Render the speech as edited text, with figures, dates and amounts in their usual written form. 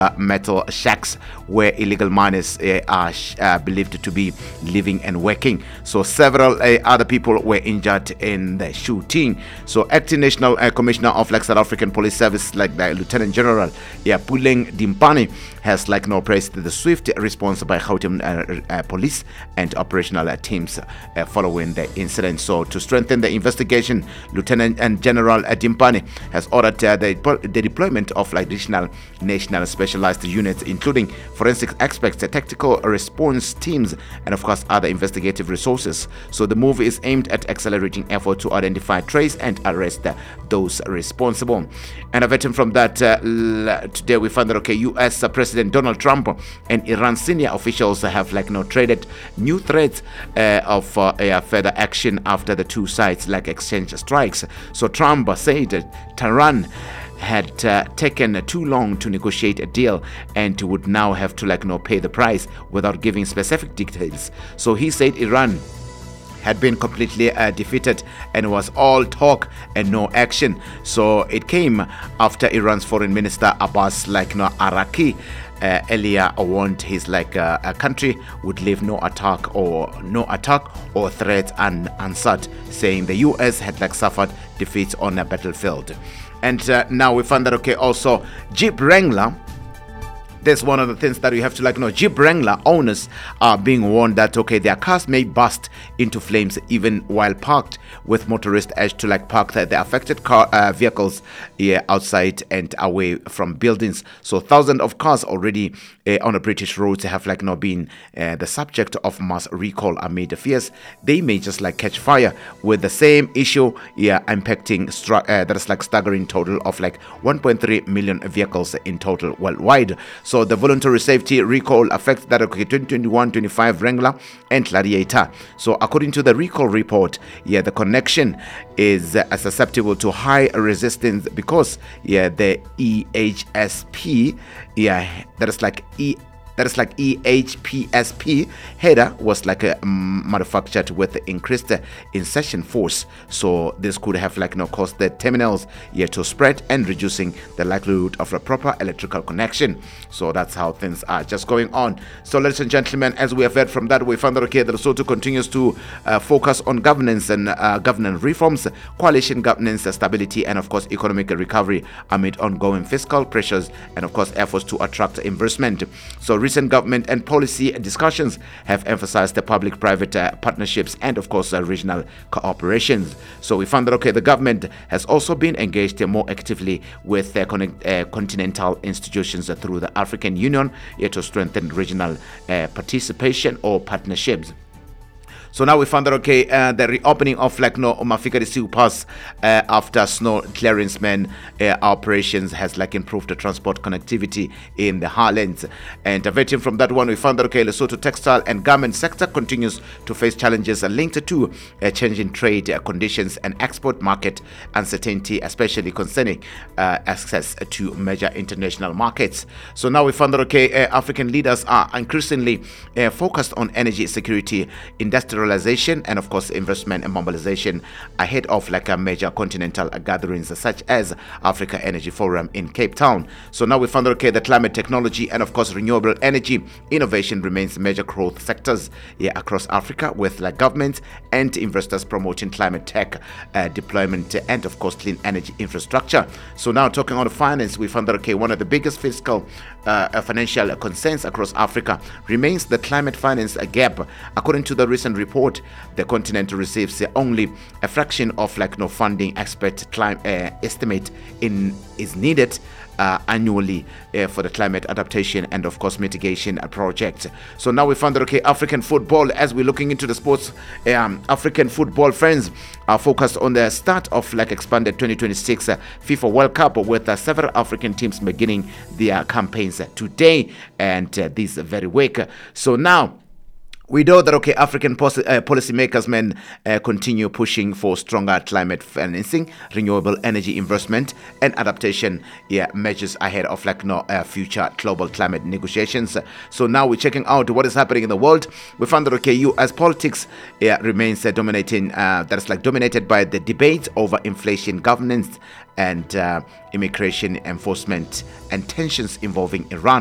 metal shacks where illegal miners are believed to be living and working. So several other people were injured in the shooting. So acting National Commissioner of South African Police Service, the Lieutenant General Puleng Dimpane, has praised the swift response by Gauteng police and operational teams following the incident. So to strengthen the investigation, Lieutenant General Dimpane has ordered the deployment of additional national specialized units, including forensic experts, tactical response teams, and of course other investigative resources. So the move is aimed at accelerating effort to identify, trace, and arrest those responsible. And a veteran from that, today we found that U.S. President Donald Trump and Iran senior officials have traded new threats of further action after the two sides exchange strikes. So Trump said that Tehran had taken too long to negotiate a deal and would now have to pay the price without giving specific details. So he said Iran had been completely defeated and was all talk and no action. So it came after Iran's foreign minister Abbas Araqi earlier warned his country would leave no attack or threat unanswered, saying the US had suffered defeats on a battlefield. And now we found that also Jeep Wrangler. That's one of the things that you have to know. Jeep Wrangler owners are being warned that their cars may burst into flames even while parked, with motorists urged to park the affected vehicles outside and away from buildings. So thousands of cars already on the British roads have been the subject of mass recall amid fears they may just catch fire, with the same issue impacting that is staggering total of 1.3 million vehicles in total worldwide. So the voluntary safety recall affects that 2021-25 Wrangler and Gladiator. So according to the recall report, the connection is susceptible to high resistance because the EHSP, that is EHPSP header was manufactured with increased insertion force. So this could have caused the terminals to spread and reducing the likelihood of a proper electrical connection. So that's how things are just going on. So ladies and gentlemen, as we have heard from that, we found that the Lesotho continues to focus on governance and governance reforms, coalition governance stability, and of course economic recovery amid ongoing fiscal pressures and of course efforts to attract investment. So recent government and policy discussions have emphasized the public-private partnerships and of course regional cooperations. So we found that the government has also been engaged more actively with continental institutions through the African Union to strengthen regional participation or partnerships. So now we found that the reopening of Mafika Sea Pass after snow clearance operations has improved the transport connectivity in the highlands. And veteran from that one, we found that Lesotho textile and garment sector continues to face challenges linked to changing trade conditions and export market uncertainty, especially concerning access to major international markets. So now we found that African leaders are increasingly focused on energy security, industrialization, and of course investment and mobilization ahead of a major continental gatherings such as Africa Energy Forum in Cape Town. So now we found that the climate technology and of course renewable energy innovation remains major growth sectors across Africa, with governments and investors promoting climate tech deployment and of course clean energy infrastructure. So now talking on finance, we found that one of the biggest fiscal financial concerns across Africa remains the climate finance gap. According to the recent report, the continent receives only a fraction of funding expert estimate is needed annually for the climate adaptation and of course mitigation project. So now we found that African football, as we're looking into the sports, African football fans are focused on the start of expanded 2026 FIFA World Cup, with several African teams beginning their campaigns today and this very week. So now We know that African policymakers continue pushing for stronger climate financing, renewable energy investment, and adaptation measures ahead of future global climate negotiations. So now we're checking out what is happening in the world. We found that U.S. politics remains dominating. That's dominated by the debates over inflation, governance, and immigration enforcement, and tensions involving Iran.